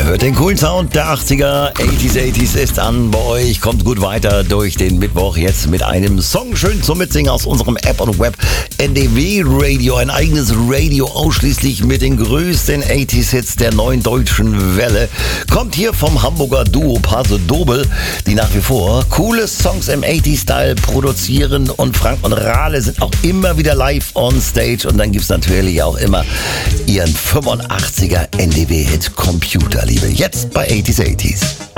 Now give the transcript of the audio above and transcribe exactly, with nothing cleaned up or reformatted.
Ihr hört den coolen Sound der achtziger. achtziger, achtziger ist an bei euch. Kommt gut weiter durch den Mittwoch jetzt mit einem Song schön zum Mitsingen aus unserem App und Web. N D W Radio, ein eigenes Radio ausschließlich mit den größten achtziger-Hits der neuen deutschen Welle. Kommt hier vom Hamburger Duo Paso Doble, die nach wie vor coole Songs im achtziger-Style produzieren. Und Frank und Rale sind auch immer wieder live on stage. Und dann gibt es natürlich auch immer ihren fünfundachtziger N D W-Hit Computerliebe. Jetzt bei achtziger, achtziger.